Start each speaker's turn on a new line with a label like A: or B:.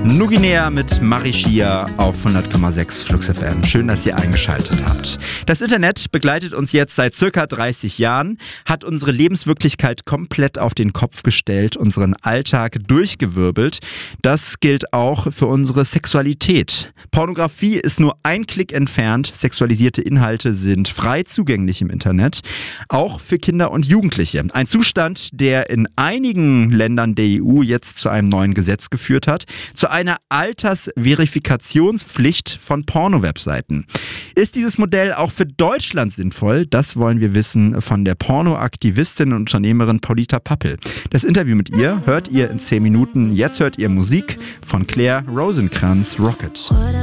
A: Nuguinea mit Marischia auf 100,6 Flux FM. Schön, dass ihr eingeschaltet habt. Das Internet begleitet uns jetzt seit circa 30 Jahren, hat unsere Lebenswirklichkeit komplett auf den Kopf gestellt, unseren Alltag durchgewirbelt. Das gilt auch für unsere Sexualität. Pornografie ist nur ein Klick entfernt. Sexualisierte Inhalte sind frei zugänglich im Internet, auch für Kinder und Jugendliche. Ein Zustand, der in einigen Ländern der EU jetzt zu einem neuen Gesetz geführt hat, zu einer Altersverifikationspflicht von Porno-Webseiten. Ist dieses Modell auch für Deutschland sinnvoll? Das wollen wir wissen von der Porno-Aktivistin und Unternehmerin Paulita Pappel. Das Interview mit ihr hört ihr in 10 Minuten. Jetzt hört ihr Musik von Claire Rosenkranz, Rocket.